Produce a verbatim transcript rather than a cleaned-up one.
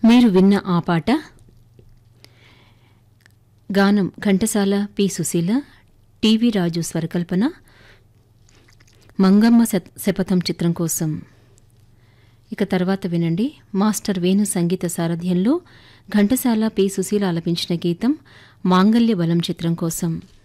మీరు విన్న ఆ పాట గానం ఘంటసాల పి సుశీల, టీవీ రాజు స్వరకల్పన, మంగమ్మ శపథం చిత్రం కోసం. ఇక తర్వాత వినండి మాస్టర్ వేణు సంగీత సారథ్యంలో ఘంటసాల పి సుశీల ఆలపించిన గీతం మాంగల్య బలం చిత్రం కోసం.